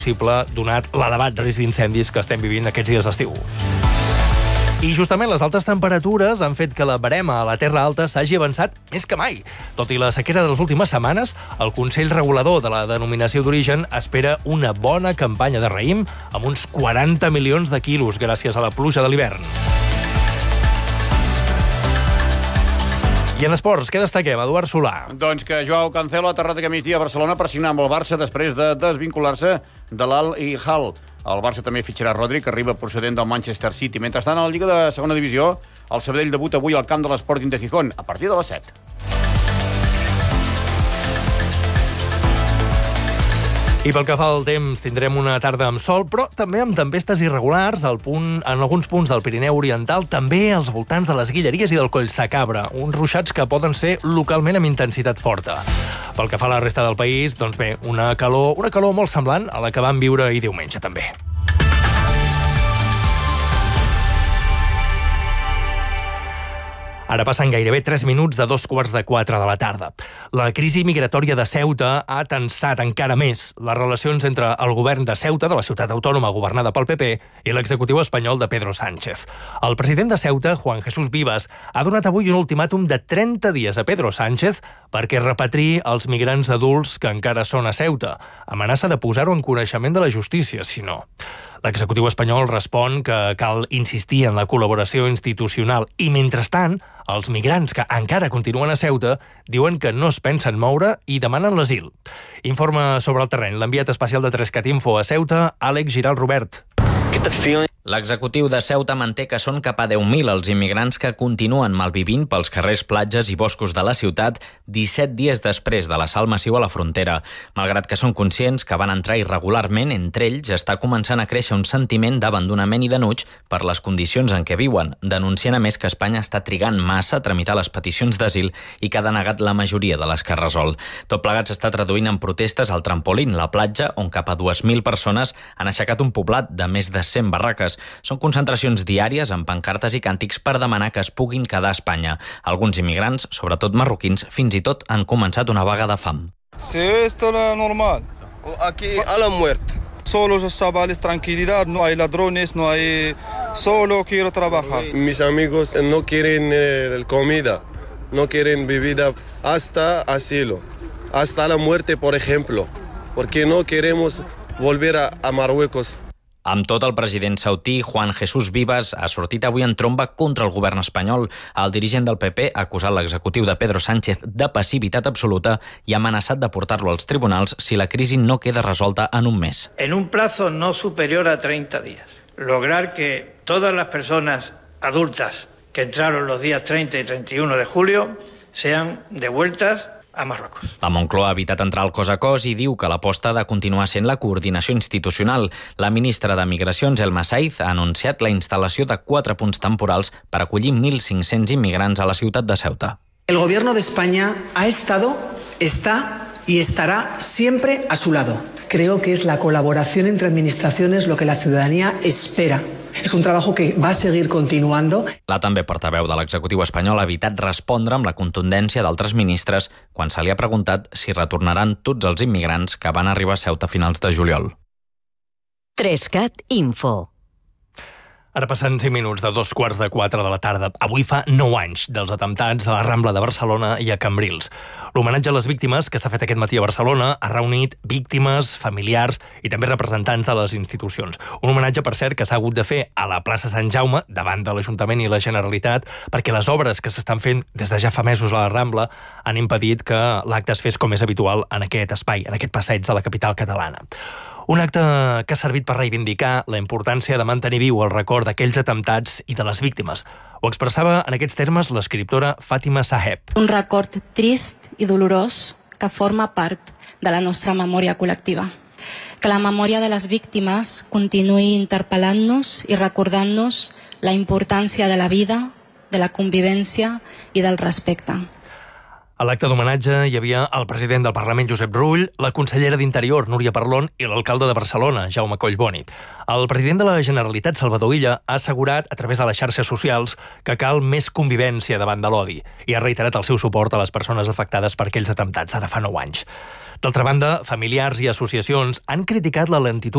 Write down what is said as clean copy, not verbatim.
possible donat l'elevat risc d'incendis que estem vivint aquests dies d'estiu. I justament les altes temperatures han fet que la barema a la Terra Alta s'hagi avançat més que mai. Tot i la sequera de les últimes setmanes, el Consell Regulador de la Denominació d'Origen espera una bona campanya de raïm amb uns 40 milions de quilos gràcies a la pluja de l'hivern. I en esports, què destaquem, Eduard Solà? Doncs que Joao Cancelo ha aterrat aquest migdia a Barcelona per signar amb el Barça després de desvincular-se de l'Al-Hilal. El Barça també fitxarà Rodri, que arriba procedent del Manchester City. Mentrestant, a la Lliga de Segona Divisió, el Sabadell debuta avui al camp de l'Sporting de Gijón, a partir de les 7. I pel que fa al temps, tindrem una tarda amb sol, però també amb tempestes irregulars en alguns punts del Pirineu Oriental, també als voltants de les Guilleries i del Collsacabra, uns ruixats que poden ser localment amb intensitat forta. Pel que fa a la resta del país, doncs bé, una calor molt semblant a la que vam viure ahir diumenge, també. Ara passen gairebé 3 minuts de 3:45 de la tarda. La crisi migratòria de Ceuta ha tensat encara més les relacions entre el govern de Ceuta, de la ciutat autònoma governada pel PP, i l'executiu espanyol de Pedro Sánchez. El president de Ceuta, Juan Jesús Vivas, ha donat avui un ultimàtum de 30 dies a Pedro Sánchez perquè repatriï els migrants adults que encara són a Ceuta. Amenaça de posar-ho en coneixement de la justícia, si no. L'executiu espanyol respon que cal insistir en la col·laboració institucional i, mentrestant, els migrants que encara continuen a Ceuta diuen que no es pensen moure i demanen l'asil. Informa sobre el terreny l'enviat especial de 3cat Info a Ceuta, Àlex Giral Robert. L'executiu de Ceuta manté que són cap a 10.000 els immigrants que continuen malvivint pels carrers, platges i boscos de la ciutat 17 dies després de l'assalt massiu a la frontera. Malgrat que són conscients que van entrar irregularment, entre ells està començant a créixer un sentiment d'abandonament i d'enuig per les condicions en què viuen, denunciant a més que Espanya està trigant massa a tramitar les peticions d'asil i que ha denegat la majoria de les que resol. Tot plegat s'està traduint en protestes al Trampolín, la platja, on cap a 2.000 persones han aixecat un poblat de més de 100 barraques. Són concentracions diàries amb pancartes i càntics per demanar que es puguin quedar a Espanya. Alguns immigrants, sobretot marroquins, fins i tot han començat una vaga de fam. Sí, esto es normal. Aquí a la muerte. Solo los chavales, tranquilidad, no hay ladrones, no hay... Solo quiero trabajar. Mis amigos no quieren comida, no quieren bebida hasta asilo, hasta la muerte, por ejemplo, porque no queremos volver a Marruecos. Amb tot, el president sautí, Juan Jesús Vivas, ha sortit avui en tromba contra el govern espanyol. El dirigent del PP ha acusat l'executiu de Pedro Sánchez de passivitat absoluta i ha amenaçat de portar-lo als tribunals si la crisi no queda resolta en un mes. En un plazo no superior a 30 días, lograr que todas las personas adultas que entraron los días 30 y 31 de julio sean devueltas a Marruecos. La Moncloa ha evitat entrar al cos a cos i diu que l'aposta ha de continuar sent la coordinació institucional. La ministra de Migracions, Elma Saiz, ha anunciat la instal·lació de 4 punts temporals per acollir 1.500 immigrants a la ciutat de Ceuta. El gobierno de España ha estado, está y estará siempre a su lado. Creo que es la colaboración entre administraciones lo que la ciudadanía espera. És un treball que va seguir continuando. La també portaveu de l'executiu espanyol ha evitat respondre amb la contundència d'altres ministres quan se li ha preguntat si retornaran tots els immigrants que van arribar a Ceuta a finals de juliol. 3cat Info. Ara passen 5 minuts de 3:45 de la tarda. Avui fa 9 anys dels atemptats a la Rambla de Barcelona i a Cambrils. L'homenatge a les víctimes que s'ha fet aquest matí a Barcelona ha reunit víctimes, familiars i també representants de les institucions. Un homenatge, per cert, que s'ha hagut de fer a la plaça Sant Jaume, davant de l'Ajuntament i la Generalitat, perquè les obres que s'estan fent des de ja fa mesos a la Rambla han impedit que l'acte es fes com és habitual en aquest espai, en aquest passeig de la capital catalana. Un acte que ha servit per reivindicar la importància de mantenir viu el record d'aquells atemptats i de les víctimes. Ho expressava en aquests termes l'escriptora Fàtima Saheb. Un record trist i dolorós que forma part de la nostra memòria col·lectiva. Que la memòria de les víctimes continuï interpel·lant-nos i recordant-nos la importància de la vida, de la convivència i del respecte. A l'acte d'homenatge hi havia el president del Parlament, Josep Rull, la consellera d'Interior, Núria Parlon, i l'alcalde de Barcelona, Jaume Collboni. El president de la Generalitat, Salvador Illa, ha assegurat a través de les xarxes socials que cal més convivència davant de l'odi i ha reiterat el seu suport a les persones afectades per aquells atemptats d'ara fa 9 anys. D'altra banda, familiars i associacions han criticat la lentitud